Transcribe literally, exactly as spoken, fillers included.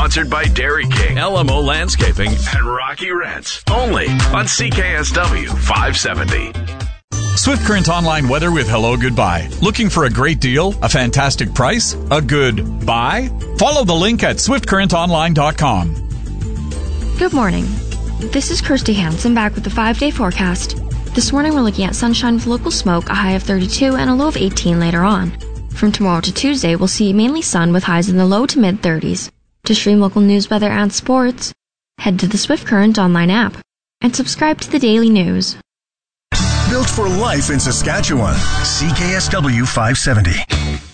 Sponsored by Dairy King, L M O Landscaping, and Rocky Rents. Only on C K S W five seventy. Swift Current Online weather with Hello Goodbye. Looking for a great deal? A fantastic price? A good buy? Follow the link at swift current online dot com. Good morning. This is Kirsty Hansen back with the five-day forecast. This morning we're looking at sunshine with local smoke, a high of thirty-two and a low of eighteen later on. From tomorrow to Tuesday, we'll see mainly sun with highs in the low to mid-thirties. To stream local news, weather, and sports, head to the Swift Current Online app and subscribe to the daily news. Built for life in Saskatchewan. C K S W five seventy.